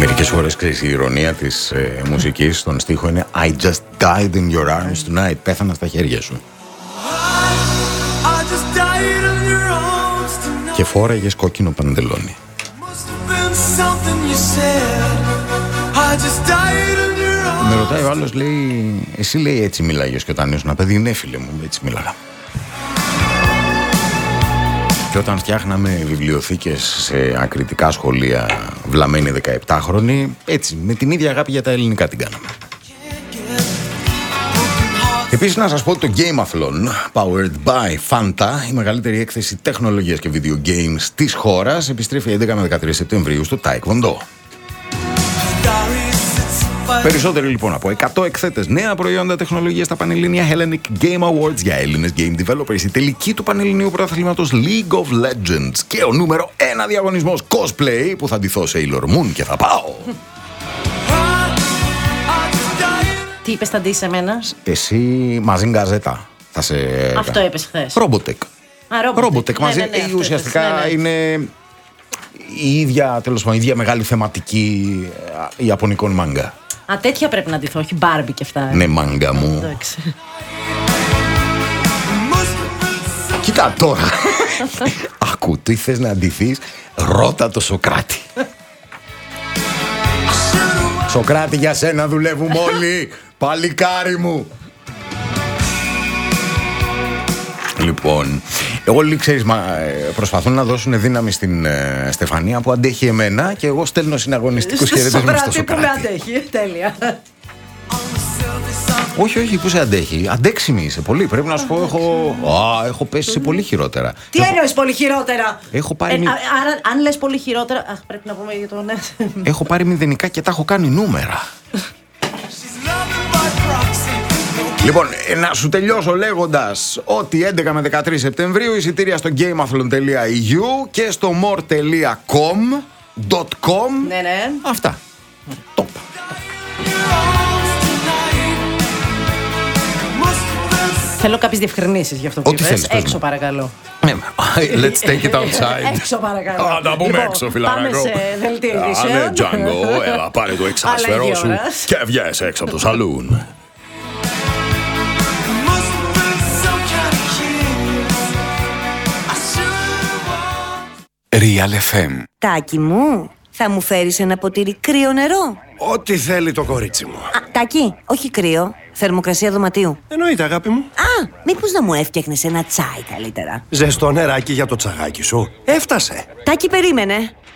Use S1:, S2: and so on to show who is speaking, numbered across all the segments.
S1: Μερικές φορές, ξέρεις, η ηρωνία της μουσικής στον στίχο είναι I just died in your arms tonight. Πέθανα στα χέρια σου. Και φόραγες κόκκινο παντελόνι. Με ρωτάει ο άλλος, λέει, εσύ, λέει, έτσι μιλάγες και όταν ήσουν παιδί? Ναι, φίλε μου, έτσι μίλαγα. Και όταν φτιάχναμε βιβλιοθήκες σε ακριτικά σχολεία, βλαμμένοι 17χρονοι, έτσι, με την ίδια αγάπη για τα ελληνικά την κάναμε. Επίσης να σας πω ότι το Gameathlon, powered by Fanta, η μεγαλύτερη έκθεση τεχνολογίας και video games της χώρας, επιστρέφει 11 με 13 Σεπτεμβρίου στο Taekwondo. Περισσότεροι λοιπόν από 100 εκθέτες, νέα προϊόντα τεχνολογίας στα Πανελλήνια Hellenic Game Awards για Έλληνες game developers, η τελική του Πανελληνίου Πρωταθλήματος League of Legends και ο νούμερο 1 διαγωνισμός cosplay που θα ντυθώ Sailor Moon και θα πάω.
S2: Τι είπες, θα ντύσεις εμένας?
S1: Εσύ μαζί γκαζέτα. Θα σε...
S2: Αυτό είπες χθες.
S1: Robotech. Robotech μαζί. Ουσιαστικά είναι η ίδια, τέλος πάντων, η ίδια μεγάλη θεματική ιαπωνικών μάγκα.
S2: Α, τέτοια πρέπει να ντυθώ, όχι Barbie και αυτά.
S1: Ναι, μάγκα μου.
S2: Εντάξει.
S1: Κοίτα τώρα. Ακού, τι θες να ντυθείς? Ρώτα το Σοκράτη. Σοκράτη, για σένα δουλεύουμε όλοι. Παλικάρι μου. Λοιπόν, όλοι, ξέρεις, προσπαθούν να δώσουν δύναμη στην Στεφανία που αντέχει εμένα και εγώ στέλνω συναγωνιστικούς χαιρετισμούς στο Σοκράτη.
S2: Που με αντέχει, τέλεια.
S1: Όχι, όχι, πού σε αντέχει? Αντέξιμη είσαι πολύ. Πρέπει να σου πω, έχω πέσει σε πολύ χειρότερα.
S2: Τι εννοείς πολύ χειρότερα?
S1: Έχω πάρει
S2: άρα, αν λες πολύ χειρότερα. Αχ, πρέπει να πούμε για το ναι.
S1: Έχω πάρει μηδενικά και τα έχω κάνει νούμερα. Λοιπόν, να σου τελειώσω λέγοντας ότι 11 με 13 Σεπτεμβρίου εισιτήρια στο gameathlon.eu και στο more.com.
S2: Ναι, ναι.
S1: Αυτά. Top.
S2: Θέλω κάποιες διευκρινήσεις για αυτό που είπες. Έξω παρακαλώ.
S1: Let's take it outside.
S2: Έξω παρακαλώ.
S1: Α, τα πούμε έξω, φιλαράκο.
S2: Πάμε σε δελτίο ειδήσεων.
S1: Ναι, Django, έλα, πάρε το εξάσφαιρό σου και βγες έξω από το σαλούν.
S3: Real FM.
S4: Τάκη μου, θα μου φέρεις ένα ποτήρι κρύο νερό?
S5: Ό,τι θέλει το κορίτσι μου.
S4: Τάκη, όχι κρύο, θερμοκρασία δωματίου.
S5: Εννοείται, αγάπη μου.
S4: Μήπως να μου έφτιαχνες ένα τσάι καλύτερα?
S5: Ζεστό νεράκι για το τσαγάκι σου. Έφτασε.
S4: Τάκη, περίμενε.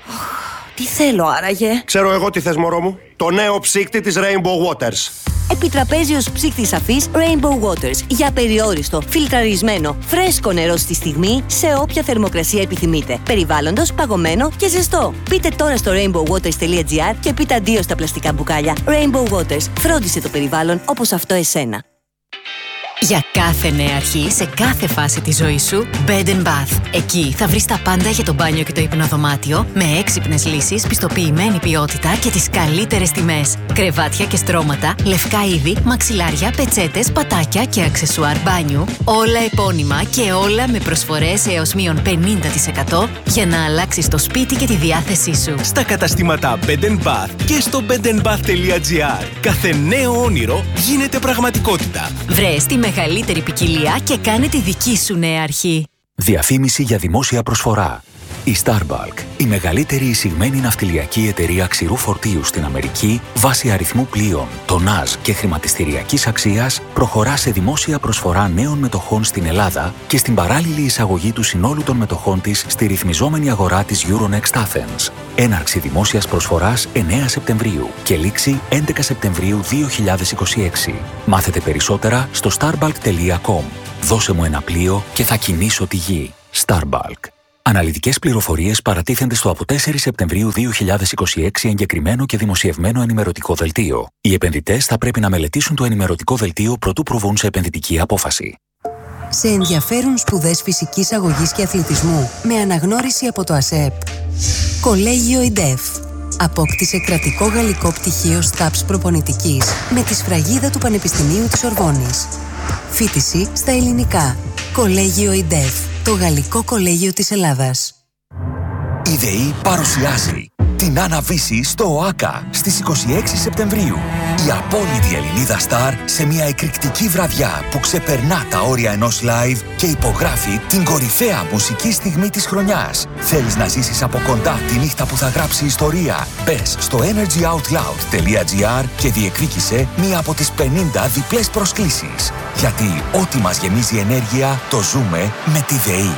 S4: Τι θέλω άραγε?
S5: Ξέρω εγώ τι θες, μωρό μου. Το νέο ψύκτη της Rainbow Waters.
S4: Επιτραπέζιος ψύκτης σαφής Rainbow Waters. Για περιόριστο, φιλτραρισμένο, φρέσκο νερό στη στιγμή, σε όποια θερμοκρασία επιθυμείτε. Περιβάλλοντος, παγωμένο και ζεστό. Πείτε τώρα στο rainbowwaters.gr και πείτε αντίο στα πλαστικά μπουκάλια. Rainbow Waters. Φρόντισε το περιβάλλον όπως αυτό εσένα.
S6: Για κάθε νέα αρχή, σε κάθε φάση της ζωής σου, Bed & Bath. Εκεί θα βρεις τα πάντα για το μπάνιο και το υπνοδωμάτιο, με έξυπνες λύσεις, πιστοποιημένη ποιότητα και τις καλύτερες τιμές. Κρεβάτια και στρώματα, λευκά είδη, μαξιλάρια, πετσέτες, πατάκια και αξεσουάρ μπάνιου. Όλα επώνυμα και όλα με προσφορές έως μείον 50% για να αλλάξεις το σπίτι και τη διάθεσή σου.
S7: Στα καταστήματα Bed & Bath και στο bedandbath.gr. Κάθε νέο όνειρο γίνεται πραγματικότητα.
S6: Βρες τη μεγαλύτερη ποικιλία και κάνε τη δική σου νέα αρχή.
S3: Διαφήμιση για δημόσια προσφορά. Η Starbulk, η μεγαλύτερη εισηγμένη ναυτιλιακή εταιρεία ξηρού φορτίου στην Αμερική, βάσει αριθμού πλοίων, τονάζ και χρηματιστηριακής αξίας, προχωρά σε δημόσια προσφορά νέων μετοχών στην Ελλάδα και στην παράλληλη εισαγωγή του συνόλου των μετοχών της στη ρυθμιζόμενη αγορά της Euronext Athens. Έναρξη δημόσιας προσφοράς 9 Σεπτεμβρίου και λήξη 11 Σεπτεμβρίου 2026. Μάθετε περισσότερα στο starbulk.com. Δώσε μου ένα πλοίο και θα κινήσω τη γη. Starbulk. Αναλυτικές πληροφορίες παρατίθενται στο από 4 Σεπτεμβρίου 2026 εγκεκριμένο και δημοσιευμένο ενημερωτικό δελτίο. Οι επενδυτές θα πρέπει να μελετήσουν το ενημερωτικό δελτίο προτού προβούν σε επενδυτική απόφαση.
S8: Σε ενδιαφέρουν σπουδές φυσικής αγωγής και αθλητισμού με αναγνώριση από το ΑΣΕΠ. Κολέγιο ΙΝΤΕΦ. Απόκτησε κρατικό γαλλικό πτυχίο ΣΤΑΠΣ προπονητικής με τη σφραγίδα του Πανεπιστημίου της Σορβόνης. Φοιτηση στα ελληνικά. Κολέγιο ΙΝΤΕΦ. Το Γαλλικό Κολέγιο της Ελλάδας.
S3: Η ΔΕΗ παρουσιάζει την Άννα Βύση στο ΟΑΚΑ στις 26 Σεπτεμβρίου. Η απόλυτη Ελληνίδα στάρ σε μια εκρηκτική βραδιά που ξεπερνά τα όρια ενός live και υπογράφει την κορυφαία μουσική στιγμή της χρονιάς. Θέλεις να ζήσεις από κοντά τη νύχτα που θα γράψει ιστορία? Μπες στο energyoutloud.gr και διεκδίκησε μία από τις 50 διπλές προσκλήσεις. Γιατί ό,τι μας γεμίζει ενέργεια το ζούμε με τη ΔΕΗ.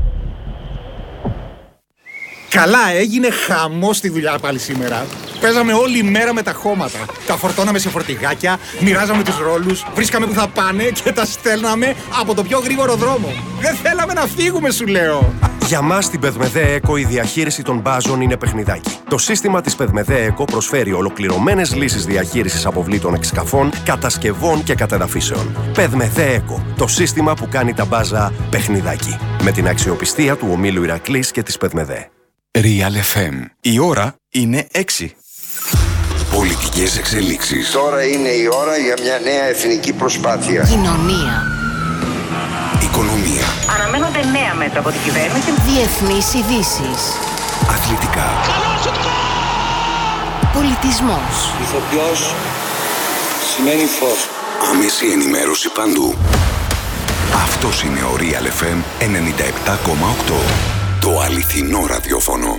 S9: Καλά, έγινε χαμός στη δουλειά πάλι σήμερα. Παίζαμε όλη μέρα με τα χώματα. Τα φορτώναμε σε φορτηγάκια, μοιράζαμε τους ρόλους, βρίσκαμε που θα πάνε και τα στέλναμε από το πιο γρήγορο δρόμο. Δεν θέλαμε να φύγουμε, σου λέω.
S5: Για μας στην Πεδμεδέ Eco η διαχείριση των μπάζων είναι παιχνιδάκι. Το σύστημα της Πεδμεδέ Eco προσφέρει ολοκληρωμένες λύσεις διαχείρισης αποβλήτων εξκαφών, κατασκευών και κατεδαφίσεων. Πεδμεδέ Eco, το σύστημα που κάνει τα μπάζα παιχνιδάκι. Με την αξιοπιστία του ομίλου Ηρακλής και της Πεδμεδέ.
S3: Real FM.
S10: Η ώρα είναι 6.
S3: Πολιτικές εξελίξεις.
S11: Τώρα είναι η ώρα για μια νέα εθνική προσπάθεια.
S6: Κοινωνία.
S3: Οικονομία.
S2: Αναμένονται νέα μέτρα από την κυβέρνηση.
S6: Διεθνείς ειδήσεις.
S3: Αθλητικά.
S6: Πολιτισμός.
S11: Ηθοποιός σημαίνει φως.
S3: Άμεση ενημέρωση παντού. Αυτός είναι ο Real FM 97,8. Το αληθινό ραδιόφωνο.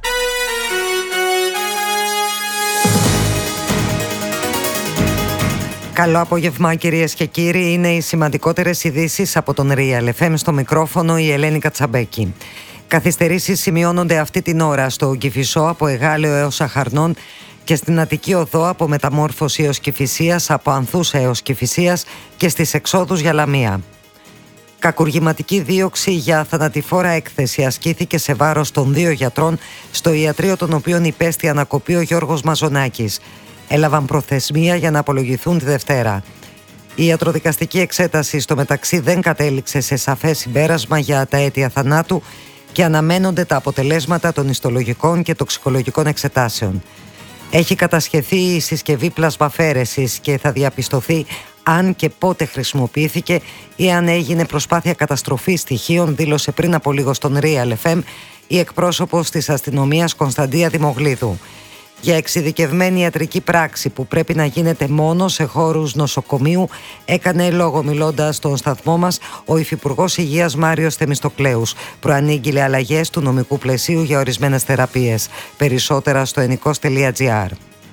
S12: Καλό απόγευμα, κυρίες και κύριοι. Είναι οι σημαντικότερες ειδήσεις από τον Real FM. Στο μικρόφωνο η Ελένη Κατσαμπέκη. Καθυστερήσεις σημειώνονται αυτή την ώρα στο Κηφισό από Εγάλεο έως Αχαρνών και στην Αττική Οδό από Μεταμόρφωση έως Κηφισίας, από Ανθούσα έως Κηφισίας και στις εξόδους για Λαμία. Κακουργηματική δίωξη για θανατηφόρα έκθεση ασκήθηκε σε βάρος των 2 γιατρών στο ιατρείο των οποίων υπέστη ανακοπή ο Γιώργος Μαζονάκης. Έλαβαν προθεσμία για να απολογηθούν τη Δευτέρα. Η ιατροδικαστική εξέταση στο μεταξύ δεν κατέληξε σε σαφές συμπέρασμα για τα αίτια θανάτου και αναμένονται τα αποτελέσματα των ιστολογικών και τοξικολογικών εξετάσεων. Έχει κατασχεθεί η συσκευή πλασμαφαίρεσης και θα διαπιστωθεί αν και πότε χρησιμοποιήθηκε ή αν έγινε προσπάθεια καταστροφής στοιχείων, δήλωσε πριν από λίγο στον Real FM η εκπρόσωπος της αστυνομίας Κωνσταντία Δημογλίδου. Για εξειδικευμένη ιατρική πράξη που πρέπει να γίνεται μόνο σε χώρους νοσοκομείου, έκανε λόγο μιλώντας στον σταθμό μας ο Υφυπουργός Υγείας Μάριος Θεμιστοκλέους. Προανήγγειλε αλλαγές του νομικού πλαισίου για ορισμένες θεραπείες. Περισσότερα στο ennikos.gr.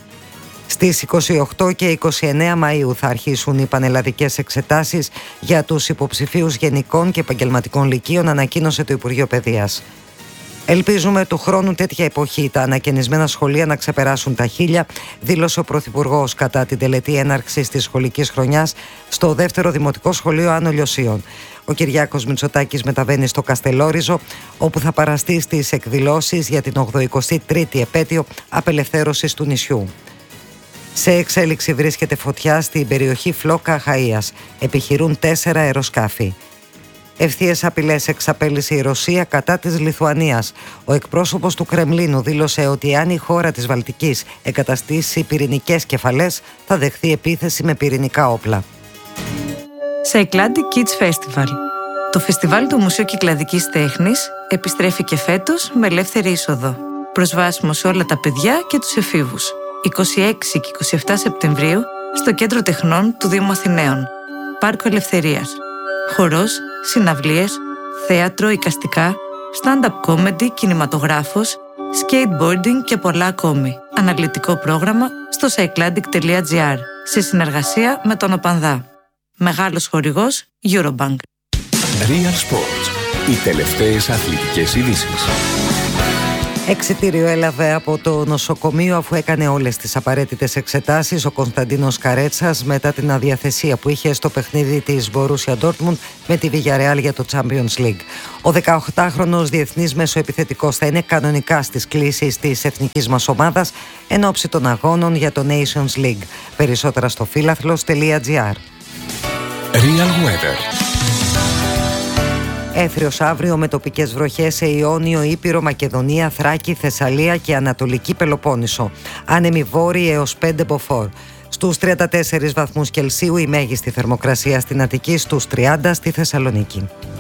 S12: Στις 28 και 29 Μαΐου θα αρχίσουν οι πανελλαδικές εξετάσεις για τους υποψηφίους γενικών και επαγγελματικών λυκείων, ανακοίνωσε το Υπουργείο Παιδείας. Ελπίζουμε του χρόνου τέτοια εποχή τα ανακαινισμένα σχολεία να ξεπεράσουν τα 1000, δήλωσε ο Πρωθυπουργός κατά την τελετή έναρξης της σχολικής χρονιάς στο δεύτερο Δημοτικό Σχολείο Άνω Λιωσίων. Ο Κυριάκος Μητσοτάκης μεταβαίνει στο Καστελόριζο, όπου θα παραστεί στις εκδηλώσεις για την 83η επέτειο απελευθέρωσης του νησιού. Σε εξέλιξη βρίσκεται φωτιά στην περιοχή Φλόκα Αχαΐας. Επιχειρούν 4 αεροσκάφη. Ευθείες απειλές εξαπέλυσε η Ρωσία κατά της Λιθουανίας. Ο εκπρόσωπος του Κρεμλίνου δήλωσε ότι αν η χώρα της Βαλτικής εγκαταστήσει πυρηνικές κεφαλές, θα δεχθεί επίθεση με πυρηνικά όπλα.
S13: Σε Cycladic Kids Festival. Το φεστιβάλ του Μουσείου Κυκλαδικής Τέχνης επιστρέφει και φέτος με ελεύθερη είσοδο. Προσβάσιμο σε όλα τα παιδιά και τους εφήβους. 26 και 27 Σεπτεμβρίου στο Κέντρο Τεχνών του Δήμου Αθηναίων. Πάρκο Ελευθερίας. Χορός, συναυλίες, θέατρο, εικαστικά, stand-up comedy, κινηματογράφος, skateboarding και πολλά ακόμη. Αναλυτικό πρόγραμμα στο cycladic.gr σε συνεργασία με τον ΟΠΑΝΔΑ. Μεγάλος χορηγός Eurobank.
S3: Real Sports. Οι τελευταίες αθλητικές ειδήσεις.
S12: Εξιτήριο έλαβε από το νοσοκομείο αφού έκανε όλες τις απαραίτητες εξετάσεις ο Κωνσταντίνος Καρέτσας μετά την αδιαθεσία που είχε στο παιχνίδι της Borussia Dortmund με τη Villarreal για το Champions League. Ο 18χρονος διεθνής μεσοεπιθετικός θα είναι κανονικά στις κλήσεις της εθνικής μας ομάδας εν ώψη των αγώνων για το Nations League. Περισσότερα στο philathlos.gr.
S3: Real Weather.
S12: Έθριος αύριο με τοπικές βροχές σε Ιόνιο, Ήπειρο, Μακεδονία, Θράκη, Θεσσαλία και Ανατολική Πελοπόννησο. Άνεμοι βόρειοι έως 5 μποφόρ. Στους 34 βαθμούς Κελσίου η μέγιστη θερμοκρασία στην Αττική, στους 30 στη Θεσσαλονίκη.